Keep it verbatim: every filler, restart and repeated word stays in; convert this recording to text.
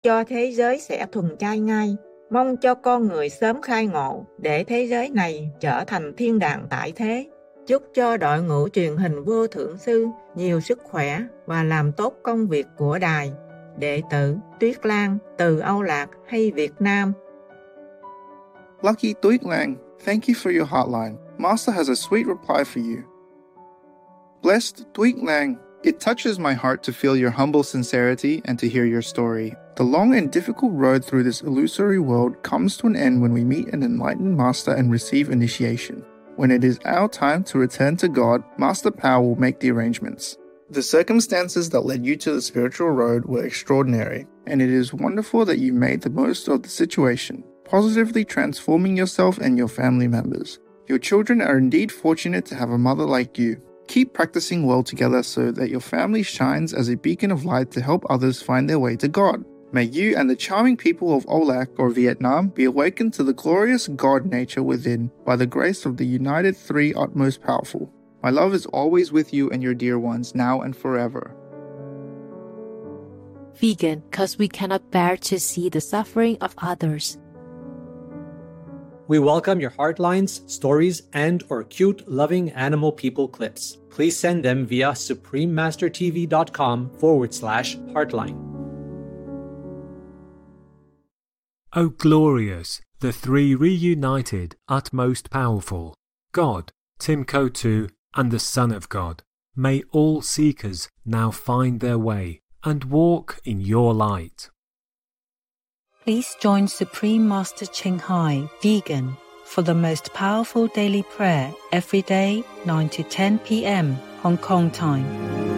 cho thế giới sẽ thuần chay ngay. Mong cho con người sớm khai ngộ để thế giới này trở thành thiên đàng tại thế. Chúc cho đội ngũ truyền hình Vô Thượng Sư nhiều sức khỏe và làm tốt công việc của đài. Đệ tử Tuyết Lan từ Âu Lạc hay Việt Nam. Lucky Tuyết Lan, thank you for your hotline. Master has a sweet reply for you. Blessed Tuyết Lan, it touches my heart to feel your humble sincerity and to hear your story. The long and difficult road through this illusory world comes to an end when we meet an enlightened master and receive initiation. When it is our time to return to God, Master Power will make the arrangements. The circumstances that led you to the spiritual road were extraordinary, and it is wonderful that you made the most of the situation, positively transforming yourself and your family members. Your children are indeed fortunate to have a mother like you. Keep practicing well together so that your family shines as a beacon of light to help others find their way to God. May you and the charming people of Olac or Vietnam be awakened to the glorious God nature within by the grace of the United Three Utmost Powerful. My love is always with you and your dear ones, now and forever. Vegan, because we cannot bear to see the suffering of others. We welcome your heartlines, stories, and or cute, loving animal people clips. Please send them via suprememastertv.com forward slash heartline. O glorious, the three reunited, utmost powerful, God, Timkotu, and the Son of God, may all seekers now find their way and walk in your light. Please join Supreme Master Ching Hai, Vegan, for the most powerful daily prayer every day, nine to ten p.m. Hong Kong time.